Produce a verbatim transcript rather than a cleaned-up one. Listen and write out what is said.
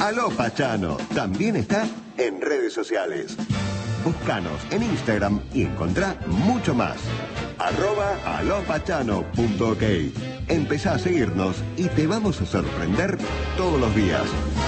Aló Pachano también está en redes sociales. Búscanos en Instagram y encontrá mucho más. Arroba alopachano.ok. Empezá a seguirnos y te vamos a sorprender todos los días.